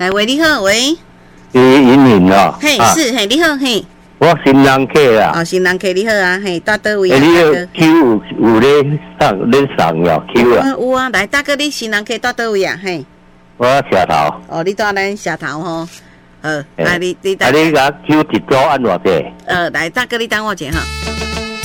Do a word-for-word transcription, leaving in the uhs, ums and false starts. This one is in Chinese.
来喂，你好，喂。 是云云哦。 嘿， 啊、 是嘿，你好嘿。 我新人客啦。 哦，新人客你好啊，嘿，大倒位啊？ 欸、你有 Q 有有咧上咧上了 Q 啊？ 有啊，来大哥，你新人客大倒位啊？嘿。 我社头。 哦，你住咱社头吼。好，啊你你啊你甲 Q 一组按偌济？ 呃，来大哥，你等我一下哈。